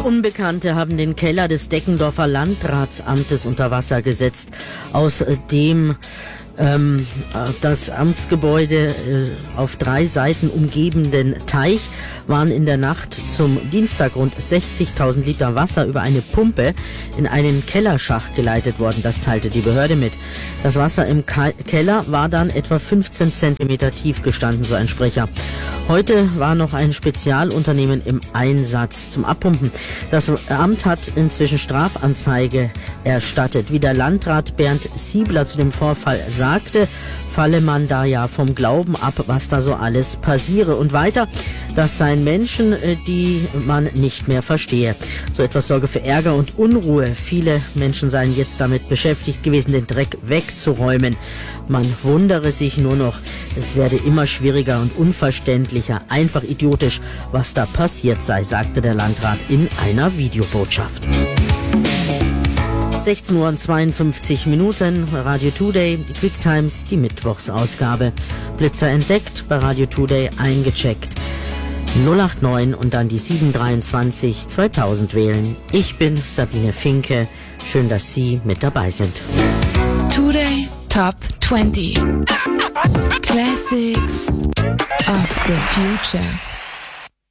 Unbekannte haben den Keller des Deckendorfer Landratsamtes unter Wasser gesetzt, aus dem das Amtsgebäude auf 3 Seiten umgebenden Teich waren in der Nacht zum Dienstag rund 60.000 Liter Wasser über eine Pumpe in einen Kellerschacht geleitet worden. Das teilte die Behörde mit. Das Wasser im Keller war dann etwa 15 Zentimeter tief gestanden, so ein Sprecher. Heute war noch ein Spezialunternehmen im Einsatz zum Abpumpen. Das Amt hat inzwischen Strafanzeige erstattet. Wie der Landrat Bernd Siebler zu dem Vorfall sagte, falle man da ja vom Glauben ab, was da so alles passiere. Und weiter, das seien Menschen, die man nicht mehr verstehe. So etwas sorge für Ärger und Unruhe. Viele Menschen seien jetzt damit beschäftigt gewesen, den Dreck wegzuräumen. Man wundere sich nur noch, es werde immer schwieriger und unverständlicher, einfach idiotisch, was da passiert sei, sagte der Landrat in einer Videobotschaft. 16:52 Uhr, Radio Today, die Quick Times, die Mittwochsausgabe. Blitzer entdeckt, bei Radio Today eingecheckt. 089 und dann die 723 2000 wählen. Ich bin Sabine Finke. Schön, dass Sie mit dabei sind. Today Top 20 Classics of the Future.